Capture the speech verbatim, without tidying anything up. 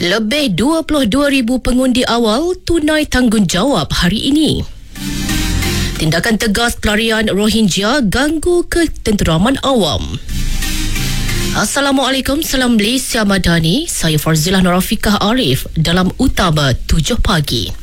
Lebih dua puluh dua ribu pengundi awal tunai tanggungjawab hari ini. Tindakan tegas pelarian Rohingya ganggu ketenteraman awam. Assalamualaikum, salam Malaysia Madani. Saya Farzilah Norafikah Arif dalam Utama tujuh pagi.